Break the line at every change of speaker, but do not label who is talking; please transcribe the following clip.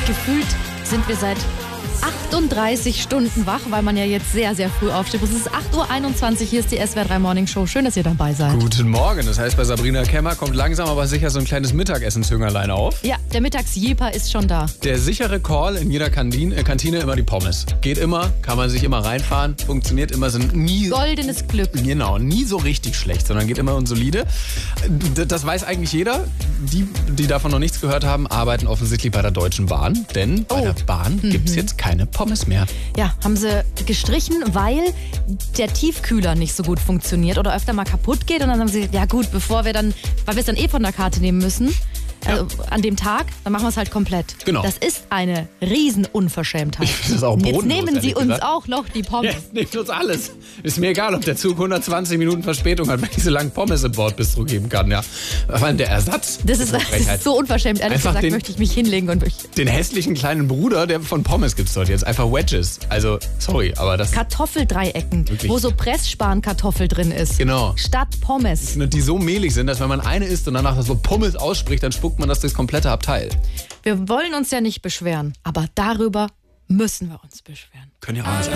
gefühlt sind wir seit 38 Stunden wach, weil man ja jetzt sehr, sehr früh aufsteht. Es ist 8.21 Uhr, hier ist die SWR 3 Morning Show. Schön, dass ihr dabei seid.
Guten Morgen, das heißt, bei Sabrina Kemmer kommt langsam aber sicher so ein kleines Mittagessenzüngerlein auf.
Ja, der Mittagsjeeper ist schon da.
Der sichere Call in jeder Kantine immer die Pommes. Geht immer, kann man sich immer reinfahren, funktioniert immer, sind nie...
Goldenes Glück.
Genau, nie so richtig schlecht, sondern geht immer und solide. Das weiß eigentlich jeder. Die davon noch nichts gehört haben, arbeiten offensichtlich bei der Deutschen Bahn. Denn bei der Bahn gibt es jetzt keine Pommes mehr.
Ja, haben sie gestrichen, weil der Tiefkühler nicht so gut funktioniert oder öfter mal kaputt geht. Und dann haben sie gesagt, ja gut, weil wir es dann von der Karte nehmen müssen, an dem Tag, dann machen wir es halt komplett.
Genau.
Das ist eine Riesenunverschämtheit.
Das ist auch bodenlos,
jetzt nehmen sie uns
gesagt.
Auch noch die Pommes.
Jetzt nehmt uns alles. Ist mir egal, ob der Zug 120 Minuten Verspätung hat, wenn ich so lange Pommes im Bordbistro geben kann. Ja. Vor allem der Ersatz.
Das ist so unverschämt. Ehrlich gesagt möchte ich mich hinlegen und
den hässlichen kleinen Bruder, der von Pommes gibt's dort jetzt. Einfach Wedges. Also, sorry, aber das...
Kartoffeldreiecken,
wirklich?
wo so Pressspankartoffel drin ist.
Genau.
Statt Pommes.
Die so mehlig sind, dass wenn man eine isst und danach so Pommes ausspricht, dann spuckt man das durchs komplette Abteil.
Wir wollen uns ja nicht beschweren, aber darüber müssen wir uns beschweren.
Können ja auch nicht